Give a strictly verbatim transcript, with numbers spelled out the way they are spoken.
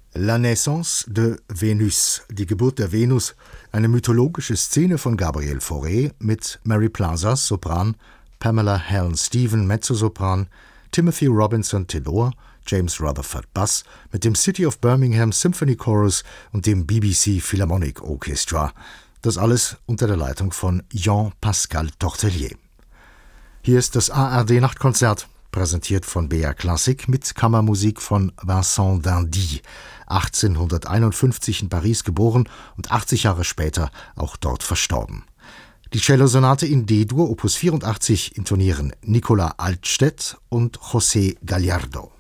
La naissance de Vénus, die Geburt der Venus, eine mythologische Szene von Gabriel Fauré mit Mary Plazas, Sopran, Pamela Helen Stephen, Mezzosopran, Timothy Robinson, Tenor, James Rutherford, Bass, mit dem City of Birmingham Symphony Chorus und dem B B C Philharmonic Orchestra. Das alles unter der Leitung von Jean-Pascal Tortelier. Hier ist das A R D-Nachtkonzert, präsentiert von B R Classic mit Kammermusik von Vincent d'Indy, achtzehnhunderteinundfünfzig in Paris geboren und achtzig Jahre später auch dort verstorben. Die Cellosonate in D-Dur Opus vierundachtzig intonieren Nicola Altstedt und José Gallardo.